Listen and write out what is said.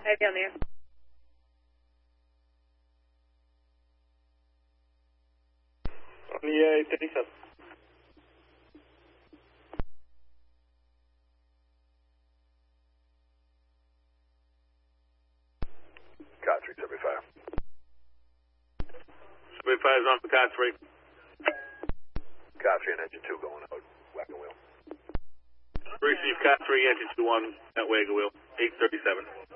Heavy on the air. On the 37. Car 375. 75 is on for car 3. Car 3 and engine 2 going out. Wagon wheel. Receive car 3, engine 2 on that wagon wheel. 837.